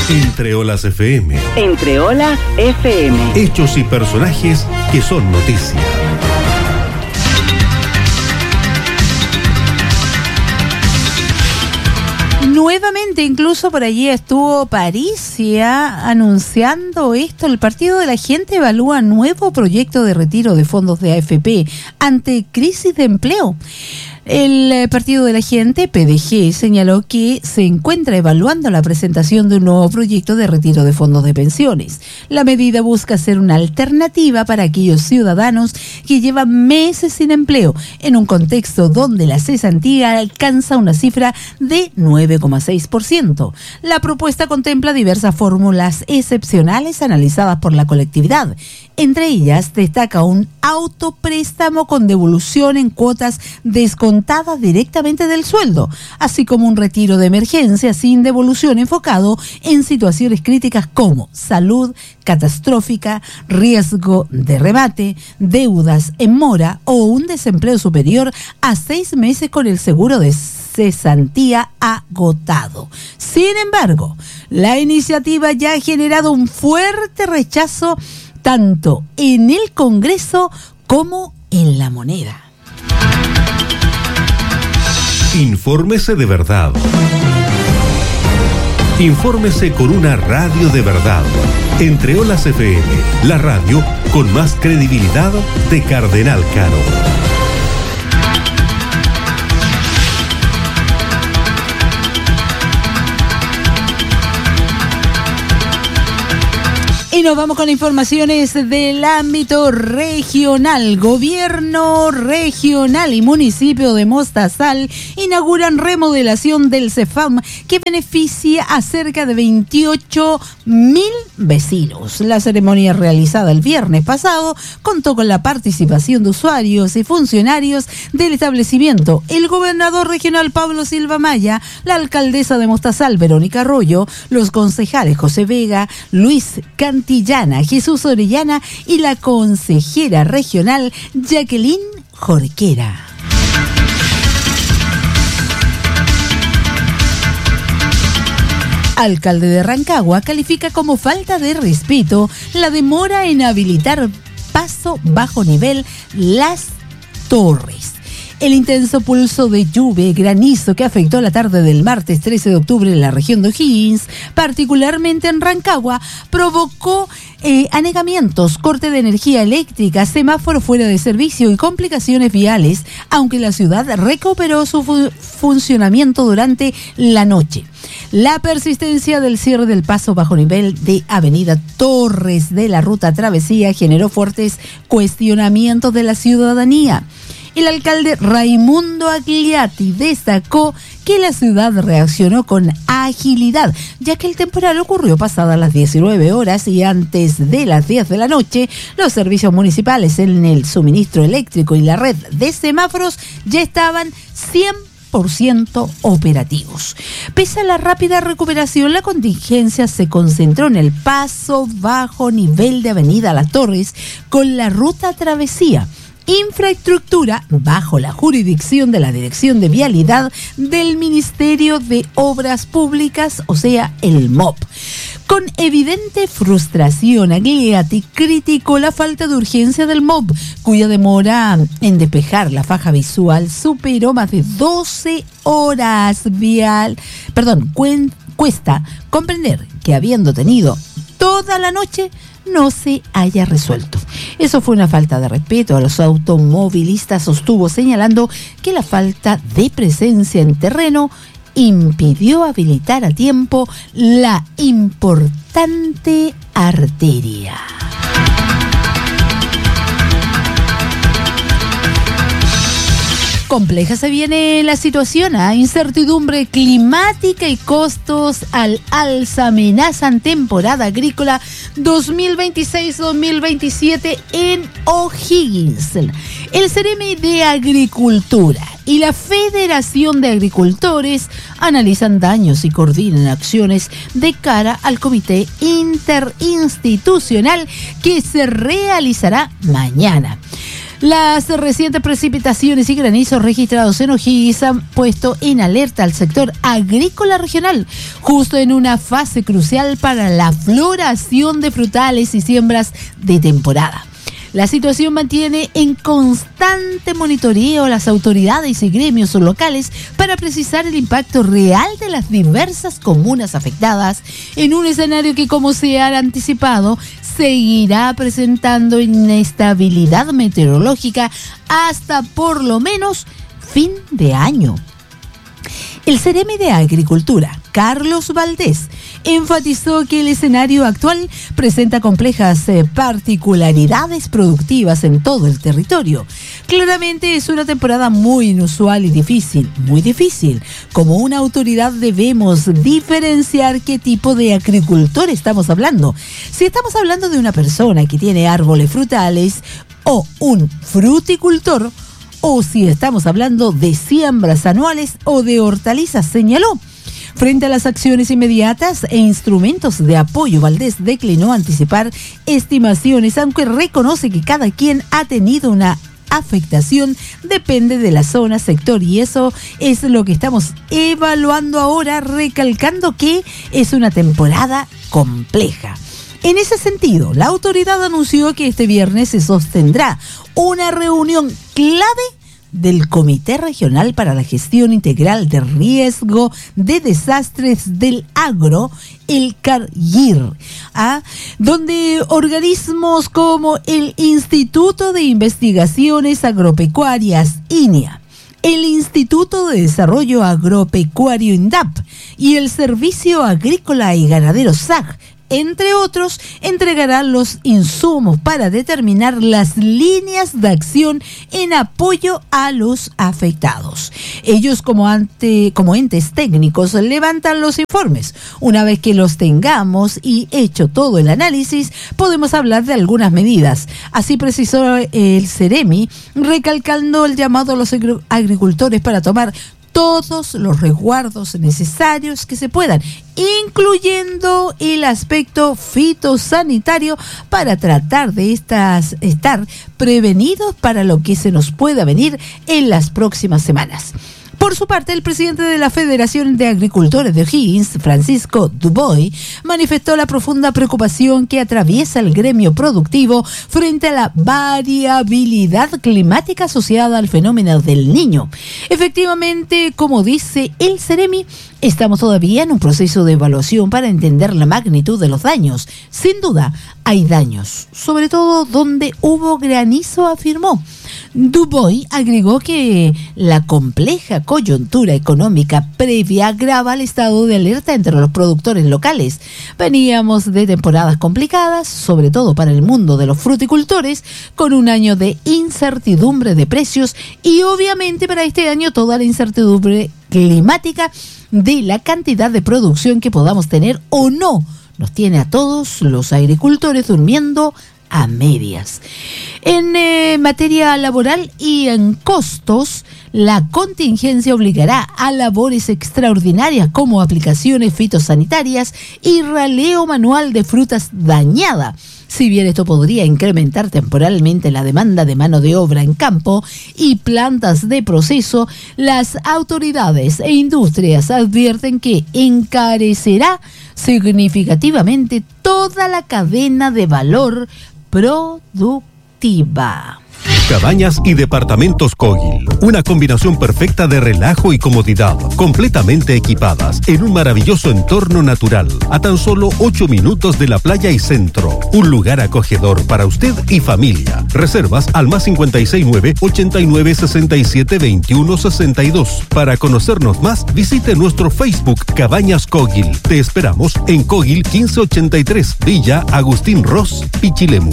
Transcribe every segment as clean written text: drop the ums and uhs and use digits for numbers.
Entre Olas FM. Entre Olas FM. Hechos y personajes que son noticia. Nuevamente, incluso por allí estuvo Paricia anunciando esto. El Partido de la Gente evalúa nuevo proyecto de retiro de fondos de AFP ante crisis de empleo. El Partido de la Gente, PDG, señaló que se encuentra evaluando la presentación de un nuevo proyecto de retiro de fondos de pensiones. La medida busca ser una alternativa para aquellos ciudadanos que llevan meses sin empleo, en un contexto donde la cesantía alcanza una cifra de 9,6%. La propuesta contempla diversas fórmulas excepcionales analizadas por la colectividad. Entre ellas destaca un autopréstamo con devolución en cuotas descontadas directamente del sueldo, así como un retiro de emergencia sin devolución enfocado en situaciones críticas como salud catastrófica, riesgo de remate, deudas en mora o un desempleo superior a 6 meses con el seguro de cesantía agotado. Sin embargo, la iniciativa ya ha generado un fuerte rechazo tanto en el Congreso como en La Moneda. Infórmese de verdad. Infórmese con una radio de verdad. Entre Olas FM, la radio con más credibilidad de Cardenal Caro. Y nos vamos con informaciones del ámbito regional. Gobierno regional y municipio de Mostazal inauguran remodelación del CEFAM que beneficia a cerca de 28.000 vecinos. La ceremonia realizada el viernes pasado contó con la participación de usuarios y funcionarios del establecimiento. El gobernador regional Pablo Silva Maya, la alcaldesa de Mostazal Verónica Arroyo, los concejales José Vega, Luis Cantillana, Jesús Orellana y la consejera regional Jacqueline Jorquera. Alcalde de Rancagua califica como falta de respeto la demora en habilitar paso bajo nivel Las Torres. El intenso pulso de lluvia y granizo que afectó la tarde del martes 13 de octubre en la región de O'Higgins, particularmente en Rancagua, provocó anegamientos, corte de energía eléctrica, semáforo fuera de servicio y complicaciones viales, aunque la ciudad recuperó su funcionamiento durante la noche. La persistencia del cierre del paso bajo nivel de Avenida Torres de la ruta Travesía generó fuertes cuestionamientos de la ciudadanía. El alcalde Raimundo Agliati destacó que la ciudad reaccionó con agilidad, ya que el temporal ocurrió pasadas las 19 horas y antes de las 10 de la noche, los servicios municipales en el suministro eléctrico y la red de semáforos ya estaban 100% operativos. Pese a la rápida recuperación, la contingencia se concentró en el paso bajo nivel de Avenida Las Torres con la ruta Travesía. Infraestructura bajo la jurisdicción de la Dirección de Vialidad del Ministerio de Obras Públicas, o sea, el MOP. Con evidente frustración, Agliati criticó la falta de urgencia del MOP, cuya demora en despejar la faja visual superó más de 12 horas cuesta comprender que habiendo tenido toda la noche no se haya resuelto. Eso fue una falta de respeto a los automovilistas, sostuvo, señalando que la falta de presencia en terreno impidió habilitar a tiempo la importante arteria. Compleja se viene la situación, incertidumbre climática y costos al alza amenazan temporada agrícola 2026-2027 en O'Higgins. El Ceremi de Agricultura y la Federación de Agricultores analizan daños y coordinan acciones de cara al comité interinstitucional que se realizará mañana. Las recientes precipitaciones y granizos registrados en O'Higgins han puesto en alerta al sector agrícola regional, justo en una fase crucial para la floración de frutales y siembras de temporada. La situación mantiene en constante monitoreo a las autoridades y gremios locales para precisar el impacto real de las diversas comunas afectadas en un escenario que, como se ha anticipado, seguirá presentando inestabilidad meteorológica hasta por lo menos fin de año. El Ceremi de Agricultura, Carlos Valdés, enfatizó que el escenario actual presenta complejas particularidades productivas en todo el territorio. Claramente es una temporada muy inusual y difícil, muy difícil. Como una autoridad debemos diferenciar qué tipo de agricultor estamos hablando. Si estamos hablando de una persona que tiene árboles frutales o un fruticultor, o si estamos hablando de siembras anuales o de hortalizas, señaló. Frente a las acciones inmediatas e instrumentos de apoyo, Valdés declinó anticipar estimaciones, aunque reconoce que cada quien ha tenido una afectación, depende de la zona, sector, y eso es lo que estamos evaluando ahora, recalcando que es una temporada compleja. En ese sentido, la autoridad anunció que este viernes se sostendrá una reunión clave del Comité Regional para la Gestión Integral de Riesgo de Desastres del Agro, el CARGIR, donde organismos como el Instituto de Investigaciones Agropecuarias, INIA, el Instituto de Desarrollo Agropecuario, INDAP, y el Servicio Agrícola y Ganadero, SAG, entre otros, entregarán los insumos para determinar las líneas de acción en apoyo a los afectados. Ellos, como entes técnicos, levantan los informes. Una vez que los tengamos y hecho todo el análisis, podemos hablar de algunas medidas. Así precisó el Ceremi, recalcando el llamado a los agricultores para tomar todos los resguardos necesarios que se puedan, incluyendo el aspecto fitosanitario, para tratar de estar prevenidos para lo que se nos pueda venir en las próximas semanas. Por su parte, el presidente de la Federación de Agricultores de O'Higgins, Francisco Dubois, manifestó la profunda preocupación que atraviesa el gremio productivo frente a la variabilidad climática asociada al fenómeno del Niño. Efectivamente, como dice el Ceremi, estamos todavía en un proceso de evaluación para entender la magnitud de los daños. Sin duda, hay daños, sobre todo donde hubo granizo, afirmó. Dubois agregó que la compleja coyuntura económica previa agrava el estado de alerta entre los productores locales. Veníamos de temporadas complicadas, sobre todo para el mundo de los fruticultores, con un año de incertidumbre de precios y obviamente para este año toda la incertidumbre climática de la cantidad de producción que podamos tener o no. Nos tiene a todos los agricultores durmiendo a medias. En materia laboral y en costos, la contingencia obligará a labores extraordinarias como aplicaciones fitosanitarias y raleo manual de frutas dañada. Si bien esto podría incrementar temporalmente la demanda de mano de obra en campo y plantas de proceso, las autoridades e industrias advierten que encarecerá significativamente toda la cadena de valor productiva. Cabañas y departamentos Kogil, una combinación perfecta de relajo y comodidad, completamente equipadas en un maravilloso entorno natural, a tan solo 8 minutos de la playa y centro. Un lugar acogedor para usted y familia. Reservas al +569 89 67 21 62. Para conocernos más, visite nuestro Facebook Cabañas Kogil. Te esperamos en Kogil 1583, Villa Agustín Ross, Pichilemu.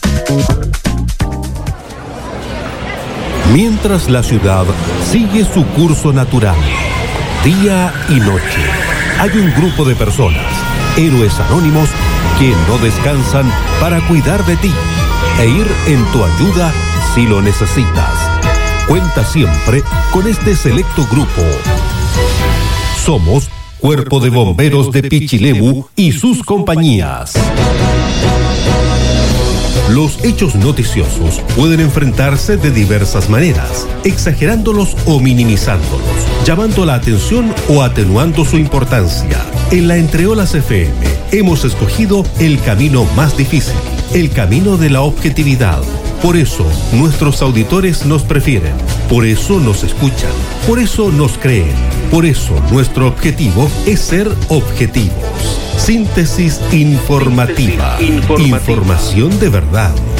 Mientras la ciudad sigue su curso natural, día y noche, hay un grupo de personas, héroes anónimos, que no descansan para cuidar de ti e ir en tu ayuda si lo necesitas. Cuenta siempre con este selecto grupo. Somos Cuerpo de Bomberos de Pichilemu y sus compañías. Los hechos noticiosos pueden enfrentarse de diversas maneras, exagerándolos o minimizándolos, llamando la atención o atenuando su importancia. En la Entreolas FM hemos escogido el camino más difícil, el camino de la objetividad. Por eso nuestros auditores nos prefieren, por eso nos escuchan, por eso nos creen, por eso nuestro objetivo es ser objetivos. Síntesis informativa. Información de verdad.